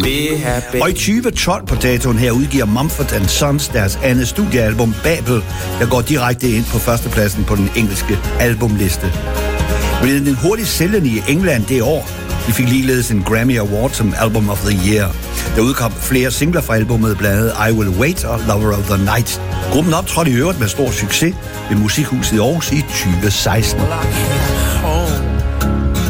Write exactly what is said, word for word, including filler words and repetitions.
Og i tyve tolv på datoen her udgiver Mumford and Sons deres andet studiealbum Babel, der går direkte ind på førstepladsen på den engelske albumliste. Blev den hurtigt sælgende i England det år. De fik ligeledes en Grammy Award som Album of the Year. Der udkom flere singler fra albumet, blandt andet I Will Wait og Lover of the Night. Gruppen optrådte i øvrigt med stor succes ved Musikhuset i Aarhus i tyve seksten.